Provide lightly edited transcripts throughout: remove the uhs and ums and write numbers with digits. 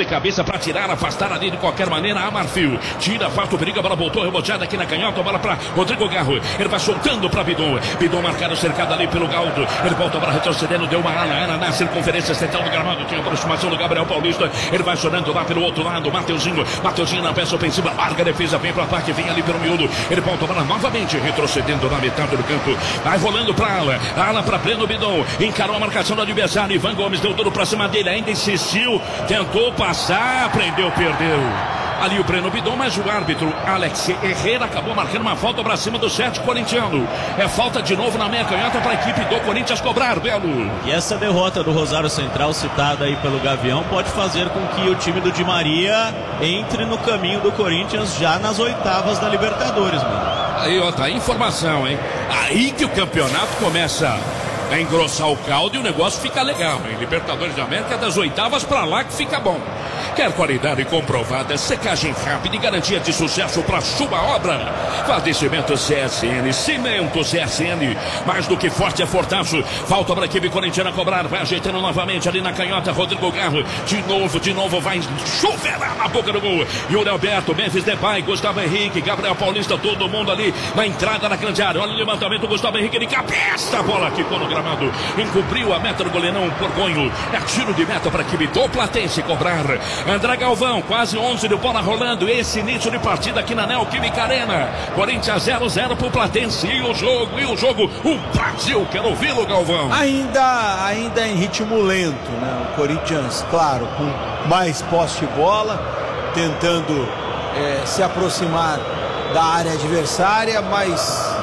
de cabeça para tirar, afastar ali de qualquer maneira a Marfil. Tira, afasta o perigo, a bola voltou, reboteada aqui na canhota, a bola para Rodrigo Garro. Ele vai soltando para Bidon. Bidon marcado, cercado ali pelo Galdo. Ele volta para retrocedendo, deu uma ala na circunferência central do gramado. Tinha aproximação do Gabriel Paulista. Ele vai chorando lá pelo outro lado. Mateuzinho na peça ofensiva, larga a defesa, vem para o ataque, vem ali pelo miúdo. Ele volta para novamente, retrocedendo na metade do campo. Vai rolando para ala para Breno Bidon. Encarou a marcação do adversário. Ivan Gomes deu tudo para cima dele, ainda insistiu, tentou passar, prendeu, perdeu. Ali o Breno Bidon, mas o árbitro Alex Herrera acabou marcando uma falta para cima do 7 corintiano. É falta de novo na meia canhota para a equipe do Corinthians cobrar, Belo. E essa derrota do Rosário Central, citada aí pelo Gavião, pode fazer com que o time do Di Maria entre no caminho do Corinthians já nas oitavas da Libertadores, mano. Aí, ó, tá a informação, hein? Aí que o campeonato começa a engrossar o caldo e o negócio fica legal, hein? Libertadores da América, das oitavas pra lá que fica bom. Quer qualidade comprovada, secagem rápida e garantia de sucesso para sua obra? Fazimento CSN, Cimento CSN, mais do que forte é fortaço. Falta para a equipe corintiana cobrar, vai ajeitando novamente ali na canhota, Rodrigo Garro, de novo vai chover na boca do gol. Yuri Alberto, Memphis Depay, Gustavo Henrique, Gabriel Paulista, todo mundo ali na entrada da grande área. Olha o levantamento, Gustavo Henrique de cabeça, a bola ficou no gramado, encobriu a meta do goleirão Porgonho. É tiro de meta para a equipe do Platense cobrar. André Galvão, quase 11 de bola rolando. Esse início de partida aqui na Neoquímica Arena. Corinthians 0-0 pro Platense. E o jogo, o Brasil. Quero ouvi-lo, Galvão. Ainda em ritmo lento, né? O Corinthians, claro, com mais posse de bola, tentando se aproximar da área adversária, mas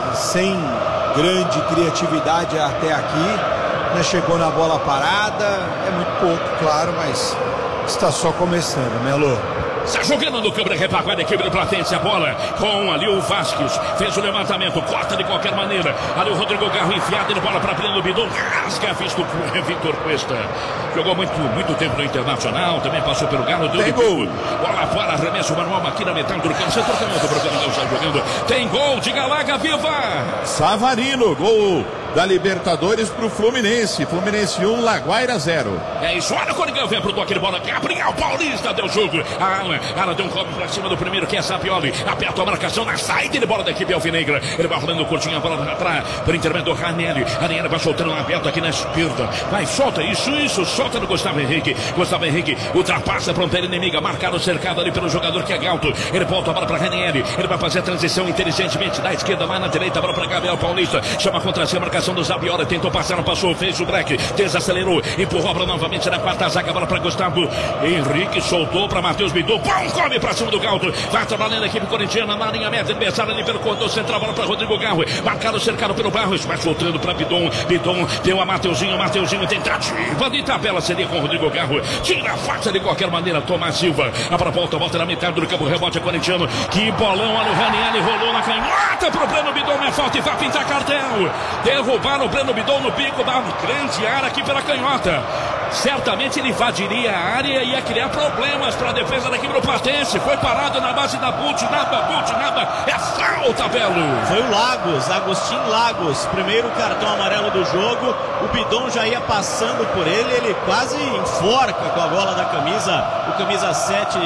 sem grande criatividade até aqui. Né? Chegou na bola parada, é muito pouco, claro, mas está só começando, Melo. Está jogando no câmera repaguada a equipe do Platense. A bola com ali o Vasquez. Fez o levantamento, corta de qualquer maneira. Ali o Rodrigo Garro enfiado de bola para Breno Bidon. Rasga visto por Vitor Cuesta. Jogou muito tempo no Internacional. Também passou pelo Galo. Tem gol. Bola fora, arremesso manual aqui na metade do campo. Setor canhoto para o Canadão está jogando. Tem gol de Galaga Viva. Savarino, gol da Libertadores pro Fluminense. Fluminense 1, Laguaira 0. É isso, olha o Coringão, vem pro toque de bola. Gabriel Paulista deu jogo. Ala deu um cobre pra cima do primeiro, que é Sapioli. Aperta a marcação na saída de bola da equipe alvinegra. Ele vai rolando curtinho a bola por intermédio do Ranieri. Ranieri vai soltando um aberto aqui na esquerda. Vai, solta isso, solta no Gustavo Henrique. Gustavo Henrique ultrapassa a fronteira inimiga. Marcado, cercado ali pelo jogador que é Galto. Ele volta a bola pra Ranieri. Ele vai fazer a transição inteligentemente da esquerda, lá na direita, a bola pra Gabriel Paulista. Chama contra si a marcação do Zabiola, tentou passar, não passou, fez o break, desacelerou, empurrou a bola novamente na quarta zaga, bola para Gustavo Henrique, soltou para Matheus Bidon, come para cima do Galto, vai trabalhando a equipe corintiana na linha média, adversário ali pelo corredor central, bola para Rodrigo Garro, marcado, cercado pelo Barros, vai soltando para Bidon, deu a Mateuzinho, tentativa de tabela seria com o Rodrigo Garro, tira a faca de qualquer maneira, Tomás Silva, a volta na metade do campo, rebote corintiano, que bolão, olha o Ranieri, rolou na canhota pro Breno Bidon, é falta e vai pintar cartel, derrubaram o Breno Bidon no bico da grande área aqui pela canhota. Certamente ele invadiria a área e ia criar problemas para a defesa da equipe do Platense. Foi parado na base da Butinaba. É falta, Belo. Foi o Lagos, Agostinho Lagos. Primeiro cartão amarelo do jogo. O Bidon já ia passando por ele. Ele quase enforca com a bola da camisa. O camisa 7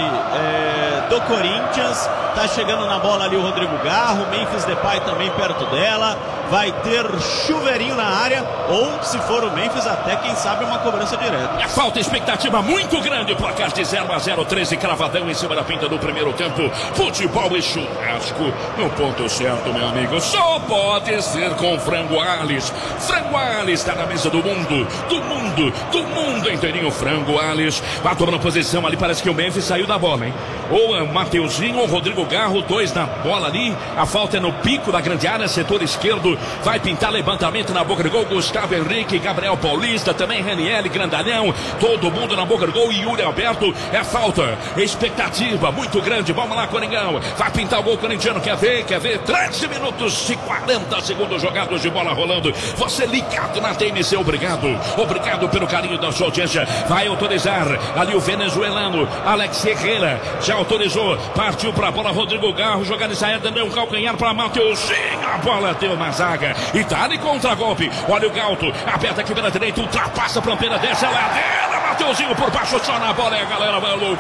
do Corinthians. Tá chegando na bola ali o Rodrigo Garro. Memphis Depay também perto dela. Vai ter chuveirinho na área. Ou, se for o Memphis, até quem sabe uma cobrança direta. É falta, expectativa muito grande. Placar de 0-0, 13 cravadão em cima da pinta do primeiro tempo. Futebol e churrasco no ponto certo, meu amigo. Só pode ser com Frango Ales. Frango Ales está na mesa do mundo inteirinho. Frango Ales vai tomando posição ali. Parece que o Memphis saiu da bola, hein? Ou é Mateuzinho ou Rodrigo Garro, dois na bola ali. A falta é no pico da grande área, setor esquerdo. Vai pintar levantamento na boca do gol. Gustavo Henrique, Gabriel Paulista, também Ranieri, Grandalhão, todo mundo na boca do gol. E Yuri Alberto, é falta, expectativa muito grande. Vamos lá, Coringão, vai pintar o gol corintiano. Quer ver? 13 minutos e 40 segundos jogados de bola rolando. Você ligado na TMC, obrigado pelo carinho da sua audiência. Vai autorizar ali o venezuelano Alex Herrera, já autorizou, partiu pra bola. Rodrigo Garro, jogada de saída, deu um calcanhar para Mateuzinho, a bola deu na zaga e tá de contra-golpe. Olha o Galto, aperta aqui pela direita, ultrapassa a fronteira, desce a ladeira, Mateuzinho por baixo, só na bola e a galera vai louco.